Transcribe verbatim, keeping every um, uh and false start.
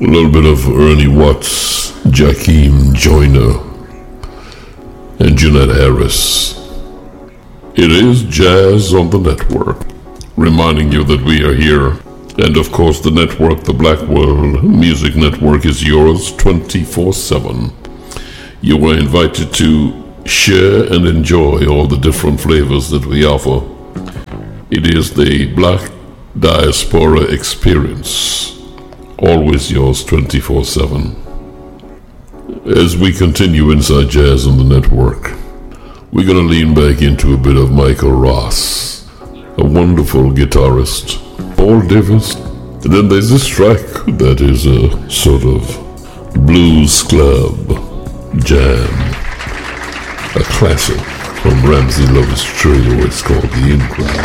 A little bit of Ernie Watts, Jakeem Joyner, and Jeanette Harris. It is Jazz on the Network, reminding you that we are here. And of course the network, the Black World Music Network, is yours twenty-four seven. You are invited to share and enjoy all the different flavors that we offer. It is the Black Diaspora Experience. Always yours twenty-four seven. As we continue inside Jazz on the Network, we're going to lean back into a bit of Michael Ross, a wonderful guitarist, Paul Davis, and then there's this track that is a sort of blues club jam, a classic from Ramsey Lover's Trio. It's called The In Crowd.